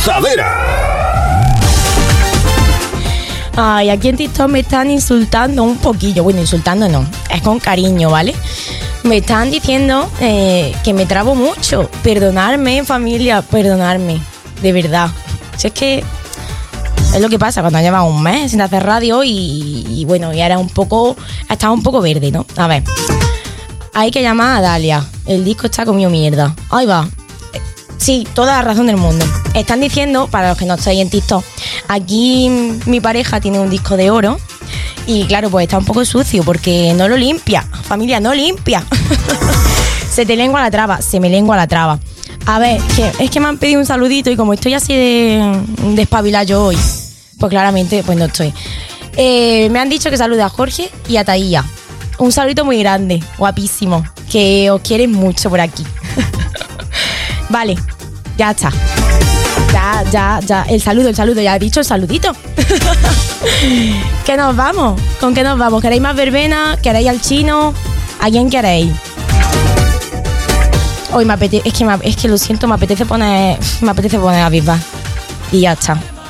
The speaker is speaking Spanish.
Ay, aquí en TikTok me están insultando un poquillo. Bueno, insultando no, es con cariño, ¿vale? Me están diciendo que me trabo mucho. Perdonadme, familia, perdonadme. De verdad. Si es que es lo que pasa cuando llevas un mes sin hacer radio y bueno, y ahora estaba un poco verde, ¿no? A ver, hay que llamar a Dalia. El disco está comido mierda. Ahí va. Sí, toda la razón del mundo. Están diciendo, para los que no estáis en TikTok, aquí mi pareja tiene un disco de oro y claro, pues está un poco sucio porque no lo limpia. Familia, no limpia. Se te lengua la traba, se me lengua la traba. A ver, es que me han pedido un saludito y como estoy así de espabilar yo hoy, pues claramente pues no estoy. Me han dicho que salude a Jorge y a Taía. Un saludito muy grande, guapísimo, que os quieren mucho por aquí. Vale, ya está. Ya. El saludo, ya he dicho el saludito. ¿Qué nos vamos? ¿Con qué nos vamos? ¿Queréis más verbena? ¿Queréis al chino? ¿A quién queréis? Hoy me apetece, es que lo siento, me apetece poner a Viva. Y ya está.